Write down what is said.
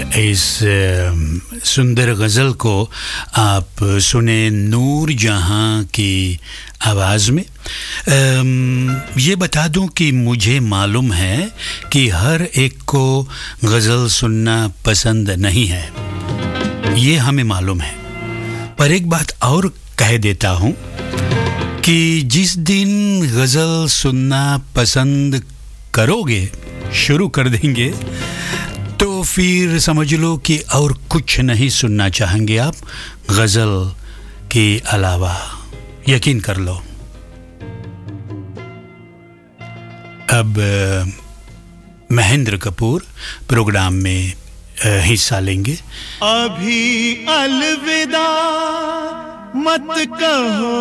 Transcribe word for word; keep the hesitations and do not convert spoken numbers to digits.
इस सुंदर गज़ल को आप सुने नूर जहां की आवाज़ में। ये बता दूं कि मुझे मालूम है कि हर एक को गज़ल सुनना पसंद नहीं है, ये हमें मालूम है। पर एक बात और कह देता हूं कि जिस दिन गज़ल सुनना पसंद करोगे, शुरू कर देंगे, तो फिर समझ लो कि और कुछ नहीं सुनना चाहेंगे आप गज़ल के अलावा, यकीन कर लो। अब महेंद्र कपूर प्रोग्राम में हिस्सा लेंगे। अभी अलविदा मत कहो